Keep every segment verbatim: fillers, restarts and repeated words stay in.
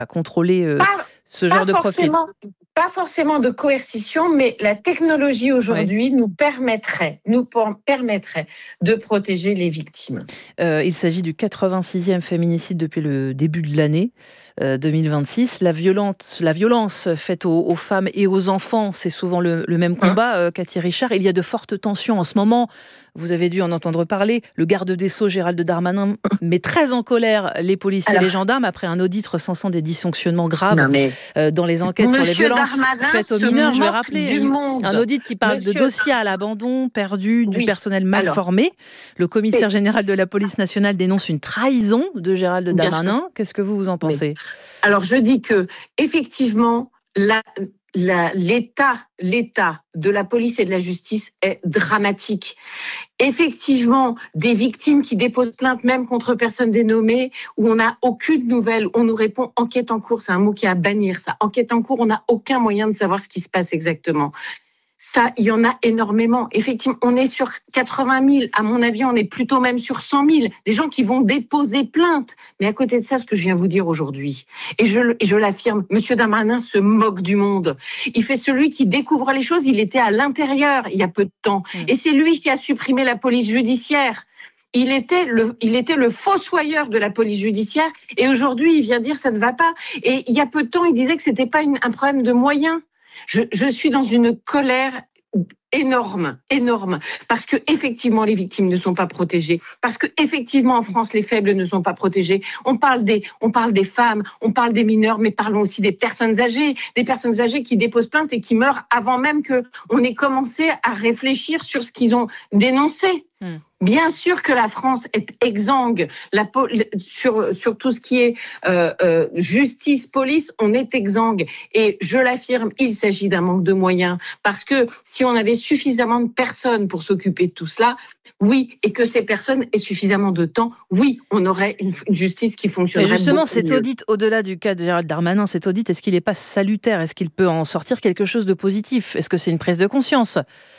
à contrôler euh, pas, ce pas genre de profil. Pas forcément de coercition, mais la technologie aujourd'hui oui. nous permettrait, nous permettrait de protéger les victimes. Euh, il s'agit du quatre-vingt-sixième féminicide depuis le début de l'année euh, deux mille vingt-six. La violence, la violence faite aux, aux femmes et aux enfants, c'est souvent le, le même combat, euh, Cathy Richard. Il y a de fortes tensions en ce moment. Vous avez dû en entendre parler. Le garde des Sceaux, Gérald Darmanin, met très en colère les policiers Alors, et les gendarmes après un audit recensant des dysfonctionnements graves non, mais euh, dans les enquêtes sur les violences Darmanin faites aux mineurs. Je vais rappeler un audit qui parle Monsieur... de dossiers à l'abandon, perdus, du oui. personnel mal Alors, formé. Le commissaire c'est... général de la police nationale dénonce une trahison de Gérald Darmanin. Qu'est-ce que vous vous en pensez ? mais... Alors je dis que effectivement la La, l'état, l'état de la police et de la justice est dramatique. Effectivement, des victimes qui déposent plainte même contre personne dénommée, où on n'a aucune nouvelle, on nous répond enquête en cours, c'est un mot qui est à bannir ça. Enquête en cours, on n'a aucun moyen de savoir ce qui se passe exactement. Ça, il y en a énormément. Effectivement, on est sur quatre-vingt mille. À mon avis, on est plutôt même sur cent mille. Des gens qui vont déposer plainte. Mais à côté de ça, ce que je viens vous dire aujourd'hui, et je, et je l'affirme, Monsieur Darmanin se moque du monde. Il fait celui qui découvre les choses. Il était à l'intérieur il y a peu de temps. Mmh. Et c'est lui qui a supprimé la police judiciaire. Il était le, il était le fossoyeur de la police judiciaire. Et aujourd'hui, il vient dire ça ne va pas. Et il y a peu de temps, il disait que c'était pas une, un problème de moyens. Je, je suis dans une colère énorme, énorme, parce que effectivement les victimes ne sont pas protégées, parce que effectivement en France les faibles ne sont pas protégés. On parle des, on parle des femmes, on parle des mineurs, mais parlons aussi des personnes âgées, des personnes âgées qui déposent plainte et qui meurent avant même que on ait commencé à réfléchir sur ce qu'ils ont dénoncé. Mmh. Bien sûr que la France est exsangue la, sur, sur tout ce qui est euh, euh, justice, police, on est exsangue. Et je l'affirme, il s'agit d'un manque de moyens. Parce que si on avait suffisamment de personnes pour s'occuper de tout cela, oui, et que ces personnes aient suffisamment de temps, oui, on aurait une, une justice qui fonctionnerait beaucoup mieux. Mais justement, cet audit, au-delà du cas de Gérald Darmanin, cet audit, est-ce qu'il n'est pas salutaire ? Est-ce qu'il peut en sortir quelque chose de positif ? Est-ce que c'est une prise de conscience ?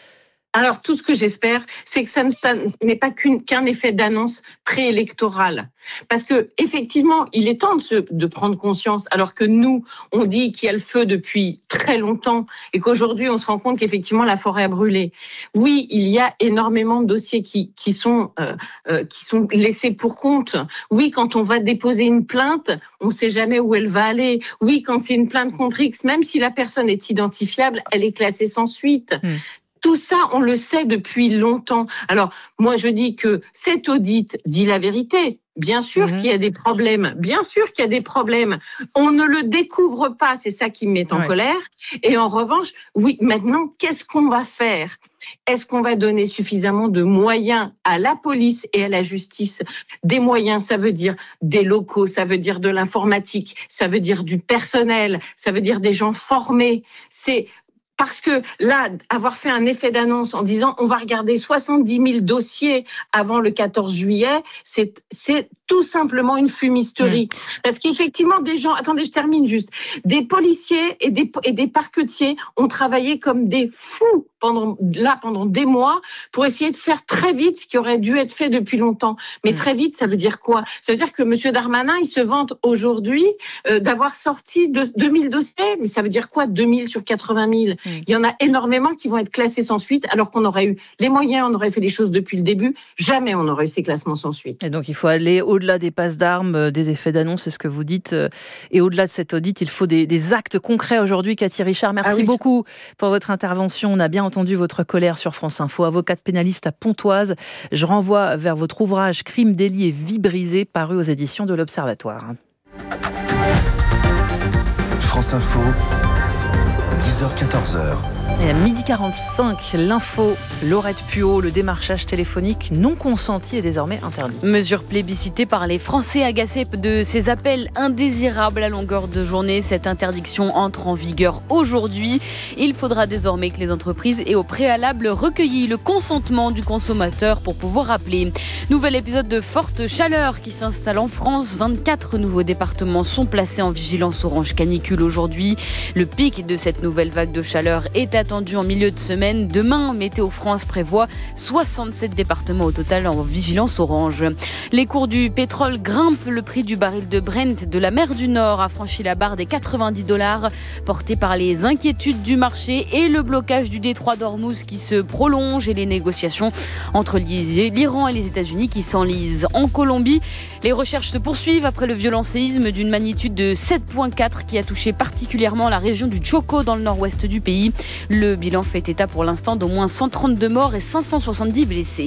Alors, tout ce que j'espère, c'est que ça, ne, ça n'est pas qu'une, qu'un effet d'annonce préélectorale. Parce que, effectivement, il est temps de, se, de prendre conscience, alors que nous, on dit qu'il y a le feu depuis très longtemps et qu'aujourd'hui, on se rend compte qu'effectivement, la forêt a brûlé. Oui, il y a énormément de dossiers qui, qui, sont, euh, euh, qui sont laissés pour compte. Oui, quand on va déposer une plainte, on ne sait jamais où elle va aller. Oui, quand c'est une plainte contre X, même si la personne est identifiable, elle est classée sans suite. Mmh. Tout ça, on le sait depuis longtemps. Alors, moi, je dis que cet audit dit la vérité. Bien sûr mmh. qu'il y a des problèmes. Bien sûr qu'il y a des problèmes. On ne le découvre pas. C'est ça qui me met en ouais. colère. Et en revanche, oui, maintenant, qu'est-ce qu'on va faire ? Est-ce qu'on va donner suffisamment de moyens à la police et à la justice ? Des moyens, ça veut dire des locaux, ça veut dire de l'informatique, ça veut dire du personnel, ça veut dire des gens formés. C'est Parce que là, avoir fait un effet d'annonce en disant on va regarder soixante-dix mille dossiers avant le quatorze juillet, c'est, c'est tout simplement une fumisterie. Mmh. Parce qu'effectivement, des gens, attendez, je termine juste, des policiers et des, et des parquetiers ont travaillé comme des fous pendant, là, pendant des mois pour essayer de faire très vite ce qui aurait dû être fait depuis longtemps. Mais mmh. très vite, ça veut dire quoi ? Ça veut dire que M. Darmanin, il se vante aujourd'hui euh, d'avoir sorti de, deux mille dossiers, mais ça veut dire quoi, deux mille sur quatre-vingt mille ? Mmh. Il y en a énormément qui vont être classés sans suite, alors qu'on aurait eu les moyens, on aurait fait les choses depuis le début. Jamais on n'aurait eu ces classements sans suite. Et donc il faut aller au-delà des passes d'armes, des effets d'annonce, c'est ce que vous dites. Et au-delà de cet audit, il faut des, des actes concrets aujourd'hui. Cathy Richard, merci ah oui. beaucoup pour votre intervention. On a bien entendu votre colère sur France Info. Avocate pénaliste à Pontoise, je renvoie vers votre ouvrage Crime, délit et vie brisée, paru aux éditions de l'Observatoire. France Info. dix heures quatorze heures. Et à midi quarante-cinq, l'info, Laurette Puot, le démarchage téléphonique non consenti est désormais interdit. Mesure plébiscitée par les Français agacés de ces appels indésirables à longueur de journée. Cette interdiction entre en vigueur aujourd'hui. Il faudra désormais que les entreprises aient au préalable recueilli le consentement du consommateur pour pouvoir appeler. Nouvel épisode de forte chaleur qui s'installe en France. vingt-quatre nouveaux départements sont placés en vigilance orange canicule aujourd'hui. Le pic de cette nouvelle nouvelle vague de chaleur est attendue en milieu de semaine. Demain, Météo France prévoit soixante-sept départements au total en vigilance orange. Les cours du pétrole grimpent. Le prix du baril de Brent de la mer du Nord a franchi la barre des quatre-vingt-dix dollars, porté par les inquiétudes du marché et le blocage du détroit d'Ormuz qui se prolonge et les négociations entre l'Iran et les États-Unis qui s'enlisent. En Colombie, les recherches se poursuivent après le violent séisme d'une magnitude de sept virgule quatre qui a touché particulièrement la région du Chocó dans le nord-ouest du pays. Le bilan fait état pour l'instant d'au moins cent trente-deux morts et cinq cent soixante-dix blessés.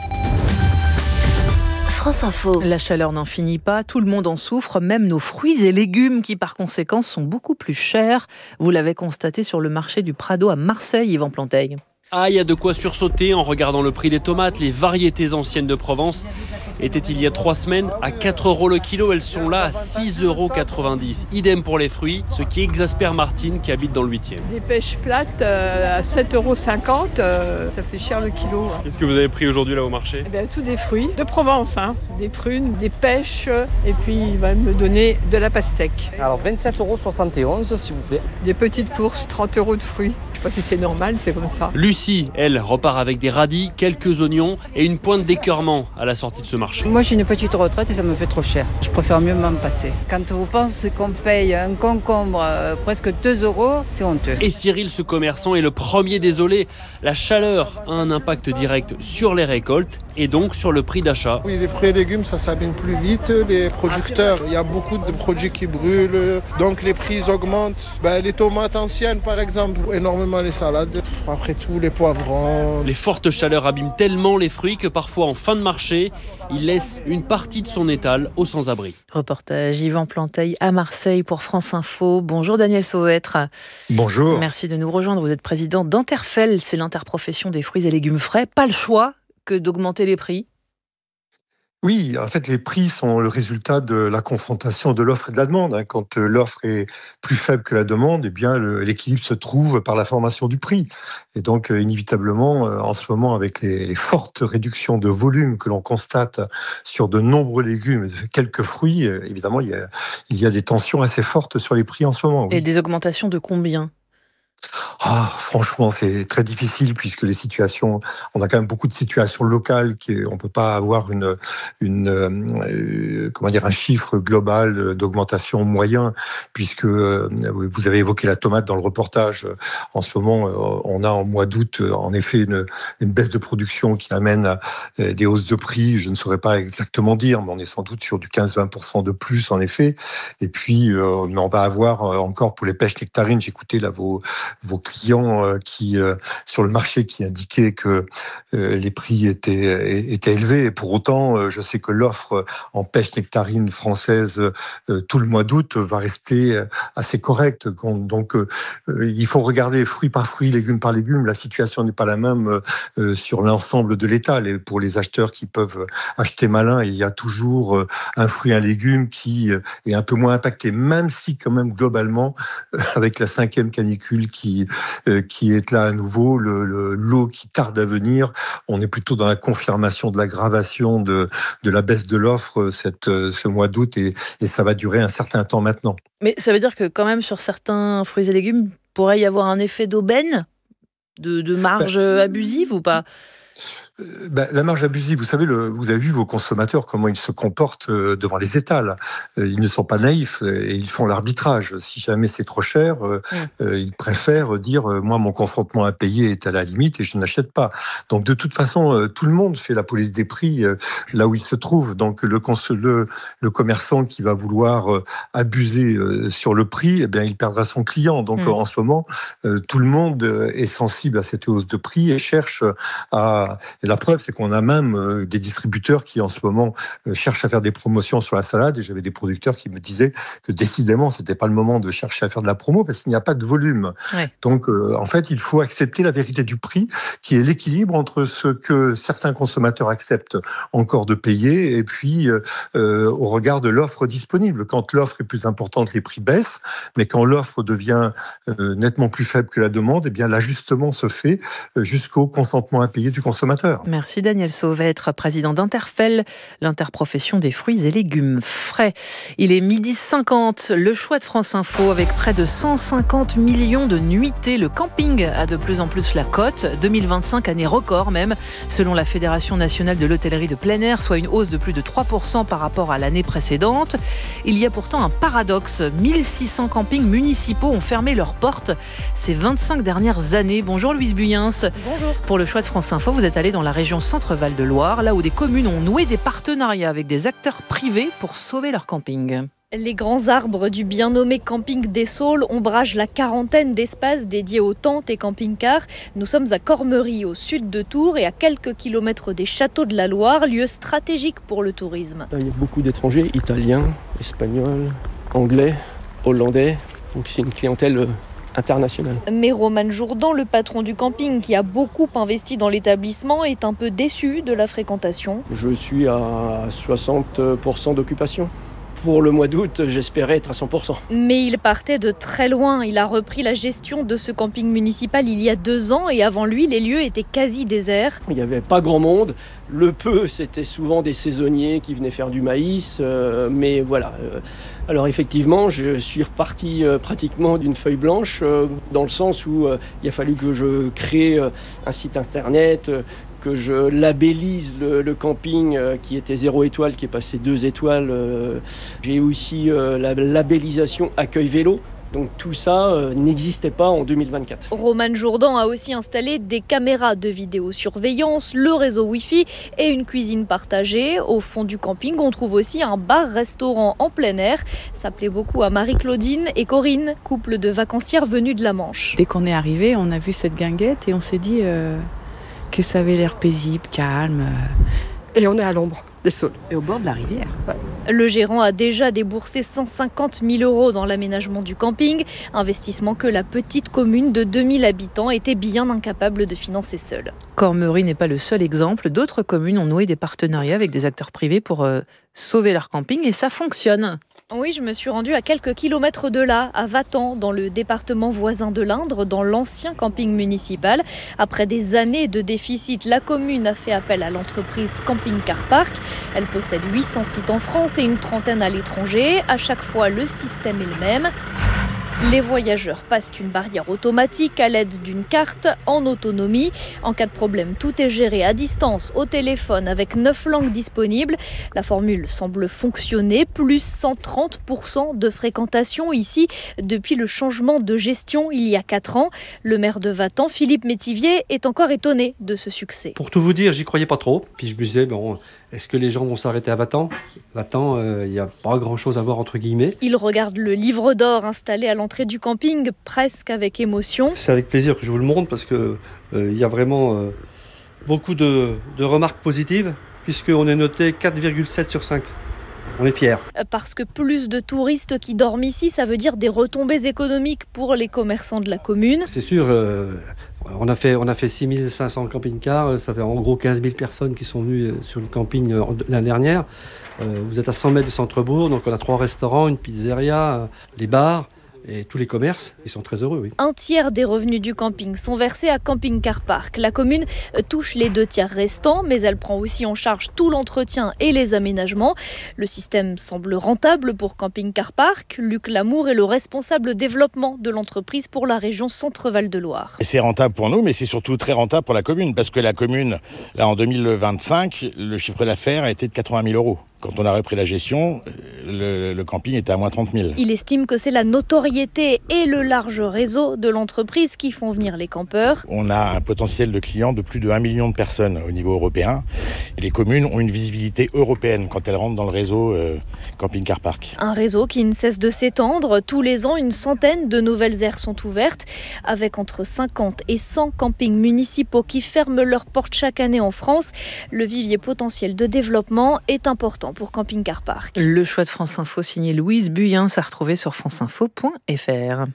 France Info. La chaleur n'en finit pas, tout le monde en souffre, même nos fruits et légumes qui par conséquent sont beaucoup plus chers. Vous l'avez constaté sur le marché du Prado à Marseille, Yvan Planteil. Ah, il y a de quoi sursauter en regardant le prix des tomates. Les variétés anciennes de Provence étaient il y a trois semaines à quatre euros le kilo. Elles sont là à six euros quatre-vingt-dix. Idem pour les fruits, ce qui exaspère Martine qui habite dans le huitième. Des pêches plates euh, à sept euros cinquante, euh, ça fait cher le kilo. Qu'est-ce que vous avez pris aujourd'hui là au marché ? Eh bien, tous des fruits de Provence, hein. Des prunes, des pêches, et puis il va me donner de la pastèque. Alors vingt-sept euros soixante-et-onze s'il vous plaît. Des petites courses, trente euros de fruits. Je ne sais pas si c'est normal, c'est comme ça. Lucie, elle, repart avec des radis, quelques oignons et une pointe d'écœurement à la sortie de ce marché. Moi j'ai une petite retraite et ça me fait trop cher. Je préfère mieux m'en passer. Quand vous pensez qu'on paye un concombre euh, presque deux euros, c'est honteux. Et Cyril, ce commerçant, est le premier désolé. La chaleur a un impact direct sur les récoltes et donc sur le prix d'achat. Oui, les fruits et légumes, ça s'abîme plus vite. Les producteurs, il y a beaucoup de produits qui brûlent, donc les prix augmentent. Ben, les tomates anciennes, par exemple, énormément les salades. Après tout, les poivrons. Les fortes chaleurs abîment tellement les fruits que parfois, en fin de marché, il laisse une partie de son étal aux sans-abri. Reportage Yvan Planteil à Marseille pour France Info. Bonjour Daniel Sauvetre. Bonjour. Merci de nous rejoindre. Vous êtes président d'Interfel, c'est l'interprofession des fruits et légumes frais. Pas le choix que d'augmenter les prix ? Oui, en fait, les prix sont le résultat de la confrontation de l'offre et de la demande. Quand l'offre est plus faible que la demande, eh bien, l'équilibre se trouve par la formation du prix. Et donc, inévitablement, en ce moment, avec les, les fortes réductions de volume que l'on constate sur de nombreux légumes et quelques fruits, évidemment, il y a, il y a des tensions assez fortes sur les prix en ce moment. Oui. Et des augmentations de combien ? Ah, franchement, c'est très difficile puisque les situations, on a quand même beaucoup de situations locales qui, on peut pas avoir une, une, euh, comment dire, un chiffre global d'augmentation moyen puisque euh, vous avez évoqué la tomate dans le reportage. En ce moment, euh, on a en mois d'août, en effet, une, une baisse de production qui amène à euh, des hausses de prix. Je ne saurais pas exactement dire, mais on est sans doute sur du quinze à vingt pour cent de plus, en effet. Et puis, euh, mais on va avoir encore pour les pêches nectarines, j'écoutais là vos vos clients euh, qui euh, sur le marché qui indiquaient que euh, les prix étaient étaient élevés. Et pour autant, euh, je sais que l'offre en pêche nectarine française euh, tout le mois d'août va rester assez correcte. Donc, euh, il faut regarder fruit par fruit, légume par légume. La situation n'est pas la même euh, sur l'ensemble de l'étal. Et pour les acheteurs qui peuvent acheter malin, il y a toujours euh, un fruit, un légume qui est un peu moins impacté, même si quand même globalement, euh, avec la cinquième canicule qui euh, qui est là à nouveau, le, le, l'eau qui tarde à venir. On est plutôt dans la confirmation de l'aggravation de, de la baisse de l'offre cette, ce mois d'août et, et ça va durer un certain temps maintenant. Mais ça veut dire que quand même sur certains fruits et légumes, pourrait y avoir un effet d'aubaine, de, de marge bah, abusive ou pas ? Ben, la marge abusive, vous savez, le, vous avez vu vos consommateurs, comment ils se comportent devant les étals. Ils ne sont pas naïfs et ils font l'arbitrage. Si jamais c'est trop cher, mmh. euh, ils préfèrent dire « moi, mon consentement à payer est à la limite et je n'achète pas ». Donc, de toute façon, tout le monde fait la police des prix là où il se trouve. Donc, le, le, le commerçant qui va vouloir abuser sur le prix, eh bien, il perdra son client. Donc, mmh. en ce moment, tout le monde est sensible à cette hausse de prix et cherche à... Et la preuve, c'est qu'on a même euh, des distributeurs qui, en ce moment, euh, cherchent à faire des promotions sur la salade. Et j'avais des producteurs qui me disaient que, décidément, c'était pas le moment de chercher à faire de la promo parce qu'il n'y a pas de volume. Ouais. Donc, euh, en fait, il faut accepter la vérité du prix, qui est l'équilibre entre ce que certains consommateurs acceptent encore de payer et puis euh, euh, au regard de l'offre disponible. Quand l'offre est plus importante, les prix baissent. Mais quand l'offre devient euh, nettement plus faible que la demande, eh bien, l'ajustement se fait euh, jusqu'au consentement à payer du consommateur. consommateurs. Merci Daniel Sauvêtre, président d'Interfel, l'interprofession des fruits et légumes frais. Il est midi cinquante, le choix de France Info avec près de cent cinquante millions de nuitées. Le camping a de plus en plus la cote. deux mille vingt-cinq, année record même, selon la Fédération nationale de l'hôtellerie de plein air, soit une hausse de plus de trois pour cent par rapport à l'année précédente. Il y a pourtant un paradoxe. mille six cents campings municipaux ont fermé leurs portes ces vingt-cinq dernières années. Bonjour Louise Buyens. Bonjour. Pour le choix de France Info, vous êtes allée dans la région Centre-Val de Loire, là où des communes ont noué des partenariats avec des acteurs privés pour sauver leur camping. Les grands arbres du bien nommé camping des Saules ombragent la quarantaine d'espaces dédiés aux tentes et camping-cars. Nous sommes à Cormery, au sud de Tours, et à quelques kilomètres des châteaux de la Loire, lieu stratégique pour le tourisme. Il y a beaucoup d'étrangers, italiens, espagnols, anglais, hollandais. Donc c'est une clientèle internationale. Mais Roman Jourdan, le patron du camping qui a beaucoup investi dans l'établissement, est un peu déçu de la fréquentation. Je suis à soixante pour cent d'occupation. Pour le mois d'août, j'espérais être à cent pour cent. Mais il partait de très loin. Il a repris la gestion de ce camping municipal il y a deux ans et avant lui, les lieux étaient quasi déserts. Il n'y avait pas grand monde. Le peu, c'était souvent des saisonniers qui venaient faire du maïs. Euh, mais voilà. Alors effectivement, je suis reparti euh, pratiquement d'une feuille blanche euh, dans le sens où euh, il a fallu que je crée euh, un site internet, euh, que je labellise le, le camping euh, qui était zéro étoile, qui est passé deux étoiles. Euh, j'ai aussi euh, la labellisation accueil vélo. Donc tout ça euh, n'existait pas en deux mille vingt-quatre. Roman Jourdan a aussi installé des caméras de vidéosurveillance, le réseau Wi-Fi et une cuisine partagée. Au fond du camping, on trouve aussi un bar-restaurant en plein air. Ça plaît beaucoup à Marie-Claudine et Corinne, couple de vacancières venus de la Manche. Dès qu'on est arrivé, on a vu cette guinguette et on s'est dit... Euh... que ça avait l'air paisible, calme. Et on est à l'ombre des Saules. Et au bord de la rivière. Ouais. Le gérant a déjà déboursé cent cinquante mille euros dans l'aménagement du camping, investissement que la petite commune de deux mille habitants était bien incapable de financer seule. Cormery n'est pas le seul exemple. D'autres communes ont noué des partenariats avec des acteurs privés pour euh, sauver leur camping et ça fonctionne. Oui, je me suis rendue à quelques kilomètres de là, à Vatan, dans le département voisin de l'Indre, dans l'ancien camping municipal. Après des années de déficit, la commune a fait appel à l'entreprise Camping Car Park. Elle possède huit cents sites en France et une trentaine à l'étranger. À chaque fois, le système est le même. Les voyageurs passent une barrière automatique à l'aide d'une carte en autonomie. En cas de problème, tout est géré à distance, au téléphone, avec neuf langues disponibles. La formule semble fonctionner, plus cent trente pour cent de fréquentation ici depuis le changement de gestion il y a quatre ans. Le maire de Vatan, Philippe Métivier, est encore étonné de ce succès. Pour tout vous dire, j'y croyais pas trop. Puis je me disais, bon, est-ce que les gens vont s'arrêter à Vatan ? Vatan, il n'y a pas grand-chose à voir entre guillemets. Il regarde le livre d'or installé à l'entrée du camping, presque avec émotion. C'est avec plaisir que je vous le montre parce qu'il euh, y a vraiment euh, beaucoup de, de remarques positives puisqu'on est noté quatre virgule sept sur cinq. On est fiers. Parce que plus de touristes qui dorment ici, ça veut dire des retombées économiques pour les commerçants de la commune. C'est sûr, euh, on a fait, on a fait six mille cinq cents camping-cars, ça fait en gros quinze mille personnes qui sont venues sur le camping l'année dernière. Euh, vous êtes à cent mètres du centre-bourg, donc on a trois restaurants, une pizzeria, les bars. Et tous les commerces, ils sont très heureux, oui. Un tiers des revenus du camping sont versés à Camping Car Park. La commune touche les deux tiers restants, mais elle prend aussi en charge tout l'entretien et les aménagements. Le système semble rentable pour Camping Car Park. Luc Lamour est le responsable développement de l'entreprise pour la région Centre-Val de Loire. C'est rentable pour nous, mais c'est surtout très rentable pour la commune, parce que la commune, là en deux mille vingt-cinq, le chiffre d'affaires a été de quatre-vingt mille euros. Quand on a repris la gestion, le, le camping était à moins trente mille. Il estime que c'est la notoriété et le large réseau de l'entreprise qui font venir les campeurs. On a un potentiel de clients de plus de un million de personnes au niveau européen. Et les communes ont une visibilité européenne quand elles rentrent dans le réseau euh, Camping Car Park. Un réseau qui ne cesse de s'étendre. Tous les ans, une centaine de nouvelles aires sont ouvertes, avec entre cinquante et cent campings municipaux qui ferment leurs portes chaque année en France. Le vivier potentiel de développement est important pour Camping Car Park. Le choix de France Info signé Louise Buyens à retrouver sur franceinfo point f r.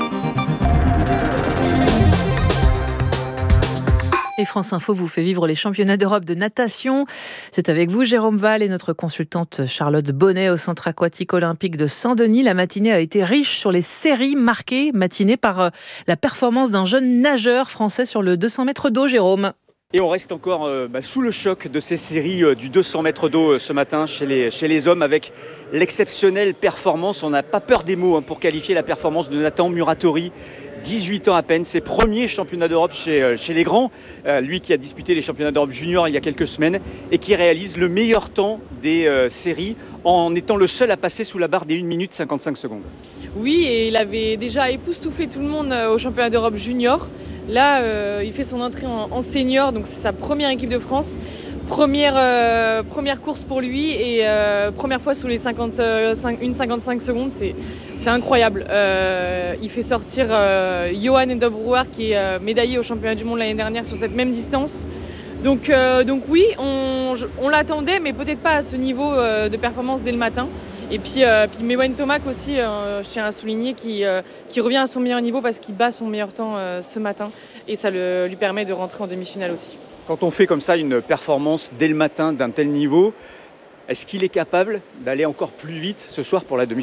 Et France Info vous fait vivre les championnats d'Europe de natation. C'est avec vous, Jérôme Val, et notre consultante Charlotte Bonnet au Centre aquatique olympique de Saint-Denis. La matinée a été riche sur les séries marquées, matinée par la performance d'un jeune nageur français sur le deux cents mètres d'eau, Jérôme. Et on reste encore euh, bah, sous le choc de ces séries euh, du deux cents mètres d'eau euh, ce matin chez les, chez les hommes avec l'exceptionnelle performance. On n'a pas peur des mots hein, pour qualifier la performance de Nathan Muratori. dix-huit ans à peine, ses premiers championnats d'Europe chez, euh, chez les grands. Euh, lui qui a disputé les championnats d'Europe juniors il y a quelques semaines et qui réalise le meilleur temps des euh, séries en étant le seul à passer sous la barre des une minute cinquante-cinq secondes. Oui, et il avait déjà époustouflé tout le monde euh, au championnat d'Europe junior. Là, euh, il fait son entrée en, en senior, donc c'est sa première équipe de France. Première, euh, première course pour lui et euh, première fois sous les cinquante-cinq, une cinquante-cinq secondes, c'est, c'est incroyable. Euh, il fait sortir euh, Johan Endobrouwer qui est euh, médaillé au championnat du monde l'année dernière sur cette même distance. Donc, euh, donc oui, on, on l'attendait, mais peut-être pas à ce niveau euh, de performance dès le matin. Et puis, euh, puis Mewen Tomac aussi, euh, je tiens à souligner, qui, euh, qui revient à son meilleur niveau parce qu'il bat son meilleur temps euh, ce matin. Et ça le, lui permet de rentrer en demi-finale aussi. Quand on fait comme ça une performance dès le matin d'un tel niveau, est-ce qu'il est capable d'aller encore plus vite ce soir pour la demi-finale ?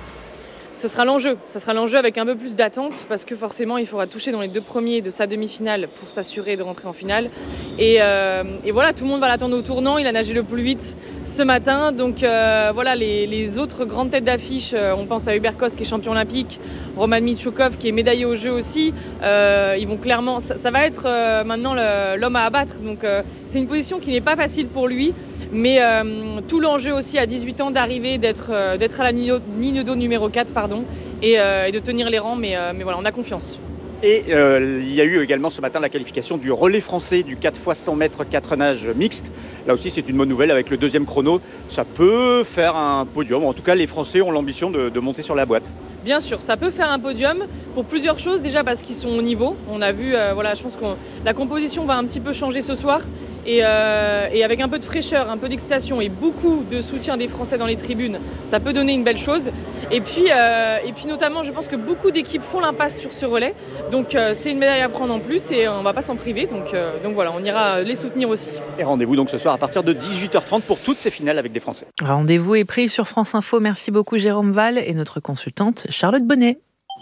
Ce sera l'enjeu, ça sera l'enjeu avec un peu plus d'attente parce que forcément il faudra toucher dans les deux premiers de sa demi-finale pour s'assurer de rentrer en finale. Et, euh, et voilà, tout le monde va l'attendre au tournant, il a nagé le plus vite ce matin. Donc euh, voilà, les, les autres grandes têtes d'affiche, euh, on pense à Hubert Kos qui est champion olympique, Roman Michukov qui est médaillé aux Jeux aussi. Euh, ils vont clairement, ça, ça va être euh, maintenant le, l'homme à abattre. Donc euh, c'est une position qui n'est pas facile pour lui. Mais euh, tout l'enjeu aussi à dix-huit ans d'arriver, d'être, euh, d'être à la ligne d'eau numéro quatre pardon, et, euh, et de tenir les rangs, mais, euh, mais voilà, on a confiance. Et euh, il y a eu également ce matin la qualification du relais français du quatre fois cent mètres quatre nages mixte. Là aussi c'est une bonne nouvelle avec le deuxième chrono. Ça peut faire un podium, en tout cas les Français ont l'ambition de, de monter sur la boîte. Bien sûr, ça peut faire un podium pour plusieurs choses. Déjà parce qu'ils sont au niveau. On a vu, euh, voilà, je pense que la composition va un petit peu changer ce soir. Et, euh, et avec un peu de fraîcheur, un peu d'excitation et beaucoup de soutien des Français dans les tribunes, ça peut donner une belle chose. Et puis, euh, et puis notamment, je pense que beaucoup d'équipes font l'impasse sur ce relais. Donc euh, c'est une médaille à prendre en plus et on ne va pas s'en priver. Donc, euh, donc voilà, on ira les soutenir aussi. Et rendez-vous donc ce soir à partir de dix-huit heures trente pour toutes ces finales avec des Français. Rendez-vous est pris sur France Info. Merci beaucoup Jérôme Val et notre consultante Charlotte Bonnet.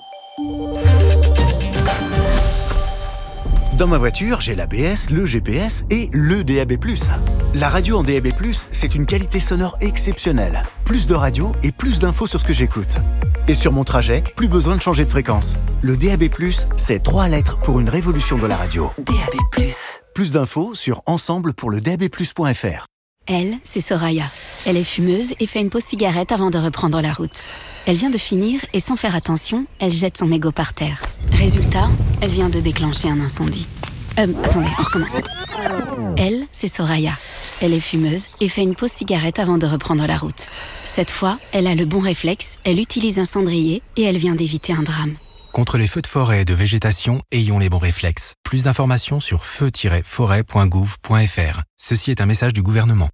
Dans ma voiture, j'ai l'A B S, le G P S et le D A B plus. La radio en D A B plus, c'est une qualité sonore exceptionnelle. Plus de radio et plus d'infos sur ce que j'écoute. Et sur mon trajet, plus besoin de changer de fréquence. Le D A B plus, c'est trois lettres pour une révolution de la radio. D A B plus. Plus d'infos sur ensemble pour le d a b plus point f r. Elle, c'est Soraya. Elle est fumeuse et fait une pause cigarette avant de reprendre la route. Elle vient de finir et sans faire attention, elle jette son mégot par terre. Résultat, elle vient de déclencher un incendie. Euh, attendez, on recommence. Elle, c'est Soraya. Elle est fumeuse et fait une pause cigarette avant de reprendre la route. Cette fois, elle a le bon réflexe, elle utilise un cendrier et elle vient d'éviter un drame. Contre les feux de forêt et de végétation, ayons les bons réflexes. Plus d'informations sur feu tiret forêt point gouv point f r. Ceci est un message du gouvernement.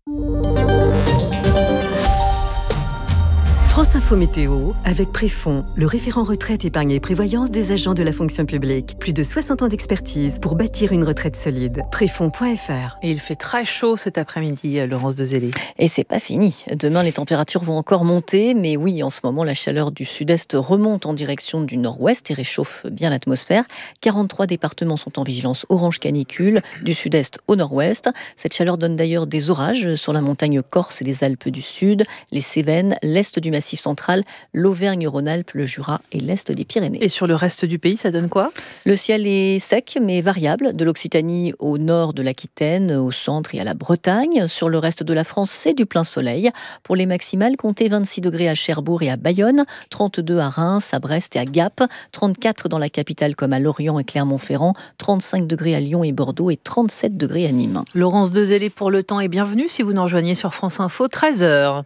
France Info Météo, avec Préfond, le référent retraite, épargne et prévoyance des agents de la fonction publique. Plus de soixante ans d'expertise pour bâtir une retraite solide. Préfond point f r. Et il fait très chaud cet après-midi, Laurence Dezellé. Et c'est pas fini. Demain, les températures vont encore monter. Mais oui, en ce moment, la chaleur du sud-est remonte en direction du nord-ouest et réchauffe bien l'atmosphère. quarante-trois départements sont en vigilance orange canicule, du sud-est au nord-ouest. Cette chaleur donne d'ailleurs des orages sur la montagne corse et les Alpes du Sud, les Cévennes, l'est du Massif central, l'Auvergne-Rhône-Alpes, le Jura et l'est des Pyrénées. Et sur le reste du pays, ça donne quoi ? Le ciel est sec mais variable, de l'Occitanie au nord de l'Aquitaine, au centre et à la Bretagne. Sur le reste de la France, c'est du plein soleil. Pour les maximales, comptez vingt-six degrés à Cherbourg et à Bayonne, trente-deux à Reims, à Brest et à Gap, trente-quatre dans la capitale comme à Lorient et Clermont-Ferrand, trente-cinq degrés à Lyon et Bordeaux et trente-sept degrés à Nîmes. Laurence Dezellé pour le temps et bienvenue si vous nous rejoignez sur France Info, treize heures.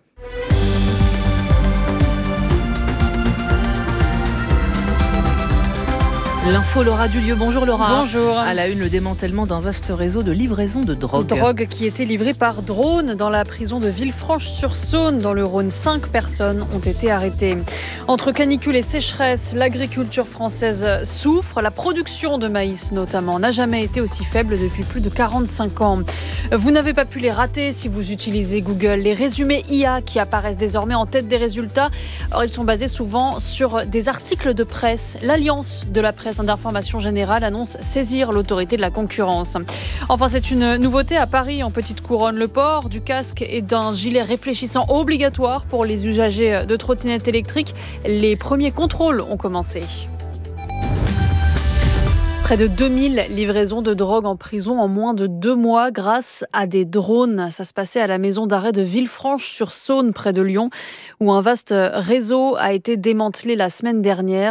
L'info Laura Dulieu. Bonjour Laura. Bonjour. À la une, le démantèlement d'un vaste réseau de livraison de drogue. Drogue qui était livrée par drone dans la prison de Villefranche-sur-Saône, dans le Rhône. Cinq personnes ont été arrêtées. Entre canicule et sécheresse, l'agriculture française souffre. La production de maïs, notamment, n'a jamais été aussi faible depuis plus de quarante-cinq ans. Vous n'avez pas pu les rater si vous utilisez Google. Les résumés I A qui apparaissent désormais en tête des résultats. Or, ils sont basés souvent sur des articles de presse. L'Alliance de la presse l'agence d'information générale annonce saisir l'autorité de la concurrence. Enfin, c'est une nouveauté à Paris, en Petite Couronne. Le port du casque et d'un gilet réfléchissant obligatoire pour les usagers de trottinettes électriques. Les premiers contrôles ont commencé. Près de deux mille livraisons de drogue en prison en moins de deux mois grâce à des drones. Ça se passait à la maison d'arrêt de Villefranche-sur-Saône, près de Lyon, où un vaste réseau a été démantelé la semaine dernière.